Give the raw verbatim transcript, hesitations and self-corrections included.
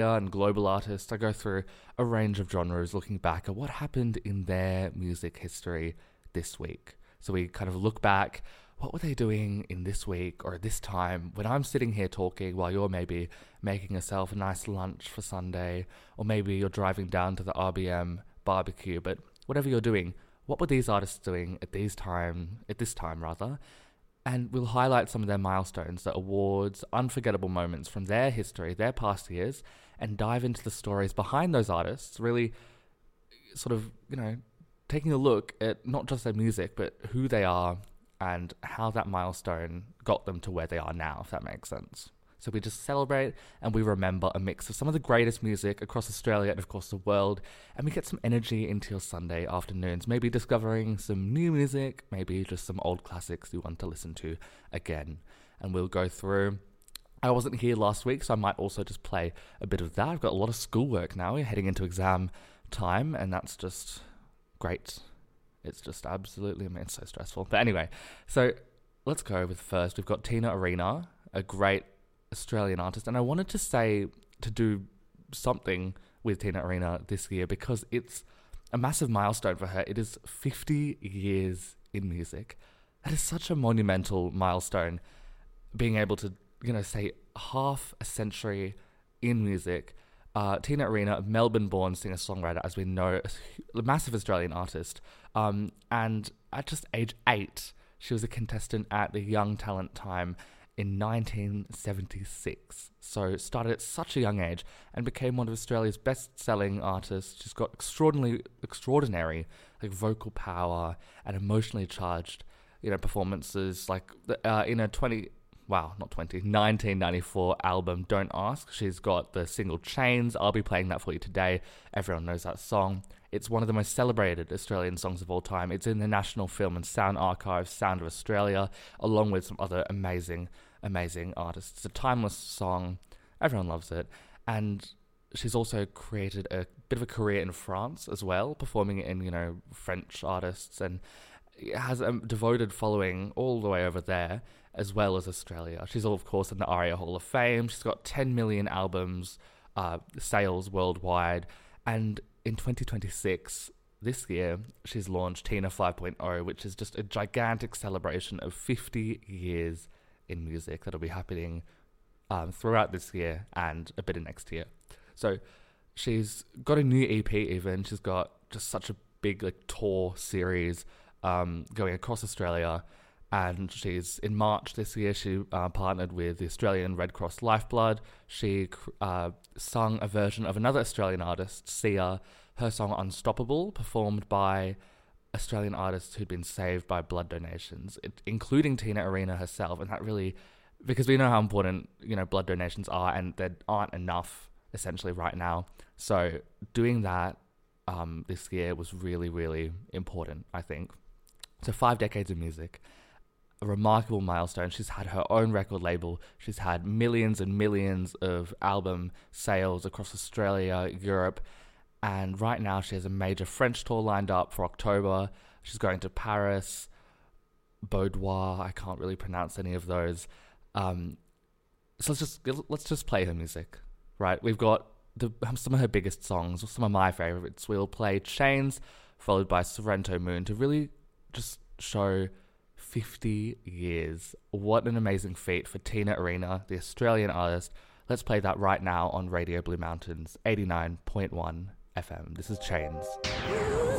and global artists. I go through a range of genres looking back at what happened in their music history this week. So we kind of look back, what were they doing in this week or this time when I'm sitting here talking while you're maybe making yourself a nice lunch for Sunday, or maybe you're driving down to the R B M barbecue, but whatever you're doing, what were these artists doing at these time, at this time rather? And we'll highlight some of their milestones, the awards, unforgettable moments from their history, their past years, and dive into the stories behind those artists, really sort of, you know, taking a look at not just their music, but who they are and how that milestone got them to where they are now, if that makes sense. So we just celebrate and we remember a mix of some of the greatest music across Australia and of course the world, and we get some energy into your Sunday afternoons, maybe discovering some new music, maybe just some old classics you want to listen to again. And we'll go through. I wasn't here last week, so I might also just play a bit of that. I've got a lot of schoolwork now. We're heading into exam time, and that's just great. It's just absolutely, I mean, it's so stressful. But anyway, so let's go with first. We've got Tina Arena, a great Australian artist, and I wanted to say to do something with Tina Arena this year because it's a massive milestone for her. It is fifty years in music. That is such a monumental milestone, being able to, you know, say half a century in music. Uh, Tina Arena, a Melbourne-born singer-songwriter, as we know, a massive Australian artist, um, and at just age eight, she was a contestant at the Young Talent Time in nineteen seventy-six. So started at such a young age and became one of Australia's best-selling artists. She's got extraordinarily, extraordinary like vocal power and emotionally charged, you know, performances. Like uh, in a twenty, wow, not twenty, nineteen ninety-four album, Don't Ask. She's got the single Chains. I'll be playing that for you today. Everyone knows that song. It's one of the most celebrated Australian songs of all time. It's in the National Film and Sound Archive, Sound of Australia, along with some other amazing, amazing artists. It's a timeless song. Everyone loves it. And she's also created a bit of a career in France as well, performing in, you know, French artists, and has a devoted following all the way over there, as well as Australia. She's, of course, in the ARIA Hall of Fame. She's got ten million albums, uh, sales worldwide, and in twenty twenty-six, this year, she's launched Tina five point oh, which is just a gigantic celebration of fifty years in music that'll be happening um, throughout this year and a bit of next year. So she's got a new E P even. She's got just such a big like tour series um, going across Australia. And she's, in March this year, she uh, partnered with the Australian Red Cross Lifeblood. She uh, sung a version of another Australian artist, Sia, her song Unstoppable, performed by Australian artists who'd been saved by blood donations, it, including Tina Arena herself. And that really, because we know how important, you know, blood donations are, and there aren't enough, essentially, right now. So doing that um, this year was really, really important, I think. So five decades of music. A remarkable milestone. She's had her own record label. She's had millions and millions of album sales across Australia, Europe, and right now she has a major French tour lined up for October. She's going to Paris, Boudoir. I can't really pronounce any of those. Um, so let's just let's just play her music, right? We've got the, some of her biggest songs, some of my favorites. We'll play Chains, followed by Sorrento Moon, to really just show fifty years. What an amazing feat for Tina Arena, the Australian artist. Let's play that right now on Radio Blue Mountains eighty-nine point one F M. This is Chains.